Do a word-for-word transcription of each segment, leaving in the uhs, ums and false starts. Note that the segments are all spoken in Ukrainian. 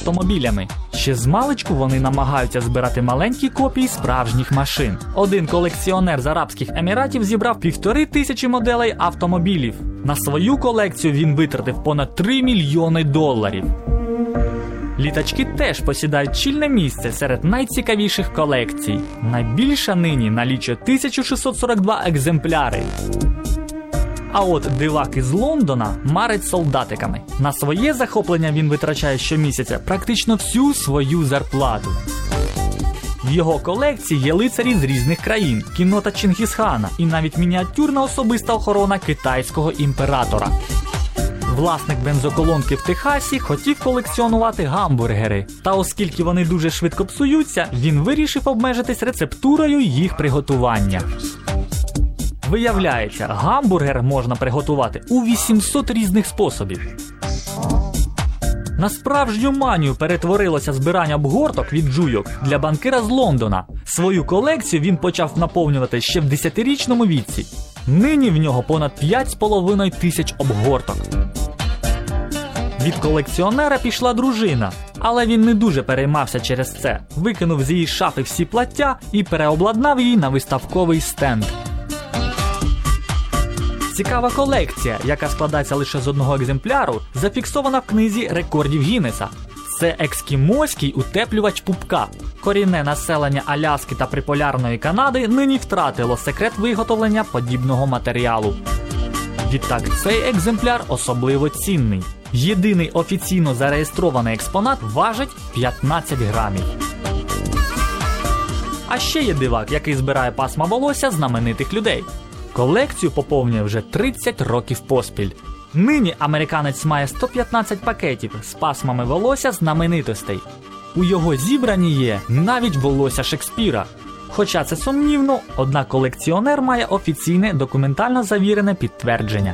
автомобілями. Ще змалечку вони намагаються збирати маленькі копії справжніх машин. Один колекціонер з Арабських Еміратів зібрав півтори тисячі моделей автомобілів. На свою колекцію він витратив понад три мільйони доларів. Літачки теж посідають чільне місце серед найцікавіших колекцій. Найбільша нині налічує тисячу шістсот сорок два екземпляри. А от дивак із Лондона марить солдатиками. На своє захоплення він витрачає щомісяця практично всю свою зарплату. В його колекції є лицарі з різних країн, кінота Чингісхана і навіть мініатюрна особиста охорона китайського імператора. Власник бензоколонки в Техасі хотів колекціонувати гамбургери. Та оскільки вони дуже швидко псуються, він вирішив обмежитись рецептурою їх приготування. Виявляється, гамбургер можна приготувати у вісімсот різних способів. На справжню манію перетворилося збирання обгорток від жуйок для банкира з Лондона. Свою колекцію він почав наповнювати ще в десятирічному віці. Нині в нього понад п'ять з половиною тисяч обгорток. Від колекціонера пішла дружина, але він не дуже переймався через це. Викинув з її шафи всі плаття і переобладнав її на виставковий стенд. Цікава колекція, яка складається лише з одного екземпляру, зафіксована в книзі рекордів Гіннеса. Це ескімоський утеплювач пупка. Корінне населення Аляски та приполярної Канади нині втратило секрет виготовлення подібного матеріалу. Відтак цей екземпляр особливо цінний. Єдиний офіційно зареєстрований експонат важить п'ятнадцять грамів. А ще є дивак, який збирає пасма волосся знаменитих людей. Колекцію поповнює вже тридцять років поспіль. Нині американець має сто п'ятнадцять пакетів з пасмами волосся знаменитостей. У його зібранні є навіть волосся Шекспіра. Хоча це сумнівно, однак колекціонер має офіційне документально завірене підтвердження.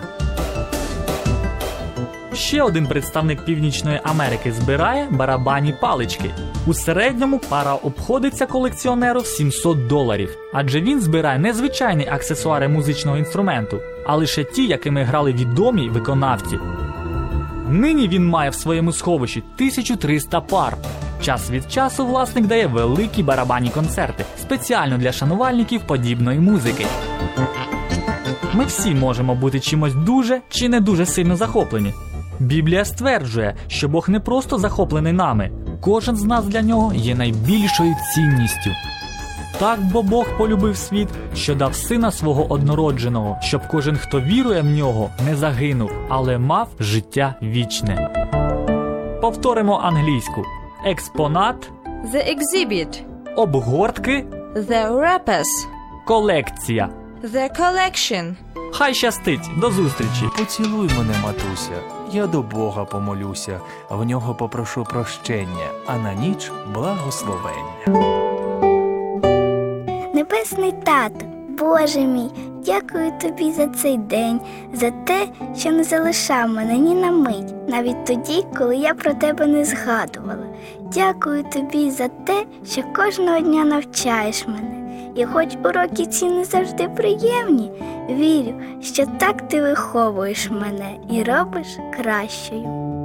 Ще один представник Північної Америки збирає барабанні палички. У середньому пара обходиться колекціонеру в сімсот доларів, адже він збирає не звичайні аксесуари музичного інструменту, а лише ті, якими грали відомі виконавці. Нині він має в своєму сховищі тисячу триста пар. Час від часу власник дає великі барабанні концерти, спеціально для шанувальників подібної музики. Ми всі можемо бути чимось дуже чи не дуже сильно захоплені. Біблія стверджує, що Бог не просто захоплений нами, кожен з нас для нього є найбільшою цінністю. Так бо Бог полюбив світ, що дав Сина свого однородженого, щоб кожен, хто вірує в нього, не загинув, але мав життя вічне. Повторимо англійську. Експонат, The exhibit, обгортки, the wrappers, колекція. the collection. Хай щастить, до зустрічі! Поцілуй мене, матуся, я до Бога помолюся, в нього попрошу прощення, а на ніч благословення. Небесний Тато, Боже мій, дякую Тобі за цей день, за те, що не залишав мене ні на мить, навіть тоді, коли я про Тебе не згадувала. Дякую Тобі за те, що кожного дня навчаєш мене. І хоч уроки ці не завжди приємні, вірю, що так Ти виховуєш мене і робиш кращою.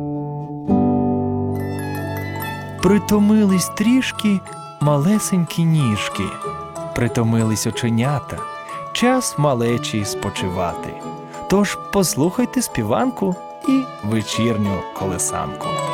Притомились трішки малесенькі ніжки, притомились оченята, час малечі спочивати. Тож послухайте співанку і вечірню колесанку.